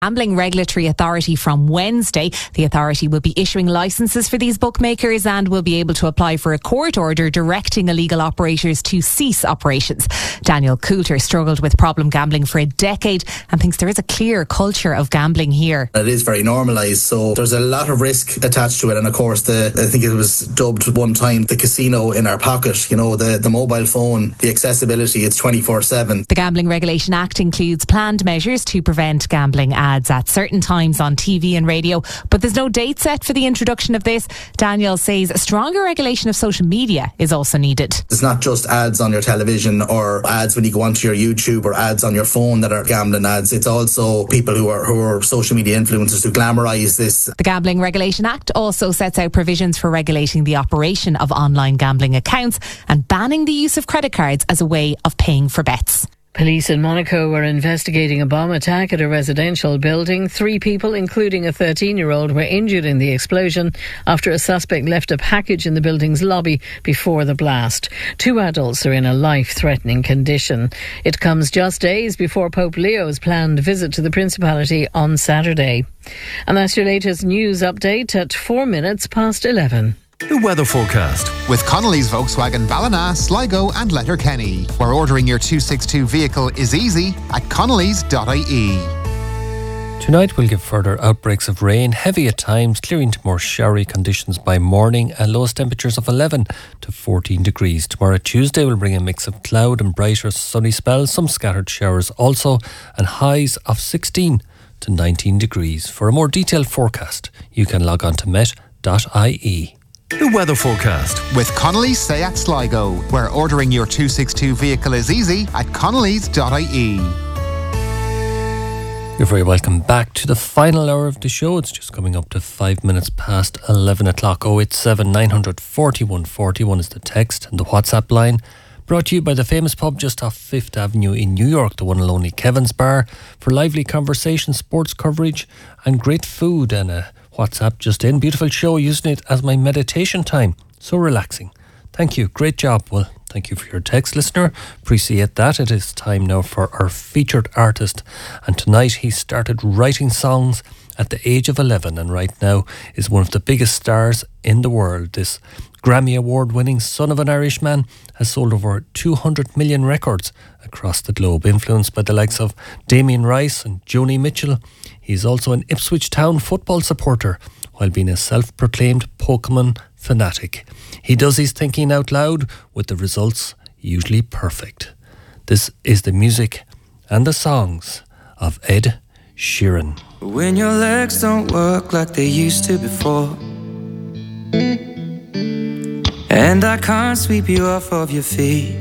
Gambling Regulatory Authority from Wednesday. The authority will be issuing licences for these bookmakers and will be able to apply for a court order directing illegal operators to cease operations. Daniel Coulter struggled with problem gambling for a decade and thinks there is a clear culture of gambling here. It is very normalised, so there's a lot of risk attached to it. And of course, I think it was dubbed one time the casino in our pocket. You know, the mobile phone, the accessibility, it's 24/7. The Gambling Regulation Act includes planned measures to prevent gambling ads at certain times on TV and radio, but there's no date set for the introduction of this. Daniel says a stronger regulation of social media is also needed. It's not just ads on your television or ads when you go onto your YouTube or ads on your phone that are gambling ads. It's also people who are social media influencers who glamorise this. The Gambling Regulation Act also sets out provisions for regulating the operation of online gambling accounts and banning the use of credit cards as a way of paying for bets. Police in Monaco were investigating a bomb attack at a residential building. 3 people, including a 13-year-old, were injured in the explosion after a suspect left a package in the building's lobby before the blast. 2 adults are in a life-threatening condition. It comes just days before Pope Leo's planned visit to the Principality on Saturday. And that's your latest news update at 11:04. The weather forecast with Connolly's Volkswagen Ballina, Sligo and Letterkenny, where ordering your 262 vehicle is easy at connellys.ie. Tonight we'll get further outbreaks of rain, heavy at times, clearing to more showery conditions by morning and lowest temperatures of 11 to 14 degrees. Tomorrow Tuesday will bring a mix of cloud and brighter sunny spells, some scattered showers also, and highs of 16 to 19 degrees. For a more detailed forecast, you can log on to met.ie. The weather forecast with Connolly's Seat Sligo, where ordering your 262 vehicle is easy at connellys.ie. You're very welcome back to the final hour of the show. It's just coming up to 5 minutes past 11 o'clock. 087 900 41 41 is the text, and the WhatsApp line. Brought to you by the famous pub just off 5th Avenue in New York, the one and only Kevin's Bar, for lively conversation, sports coverage and great food. And a WhatsApp just in. Beautiful show, using it as my meditation time. So relaxing. Thank you. Great job. Well, thank you for your text, listener. Appreciate that. It is time now for our featured artist. And tonight he started writing songs at the age of 11 and right now is one of the biggest stars in the world. This Grammy Award-winning son of an Irishman has sold over 200 million records across the globe, influenced by the likes of Damien Rice and Joni Mitchell. He's also an Ipswich Town football supporter, while being a self-proclaimed Pokemon fanatic. He does his thinking out loud, with the results usually perfect. This is the music and the songs of Ed Sheeran. When your legs don't work like they used to before, and I can't sweep you off of your feet,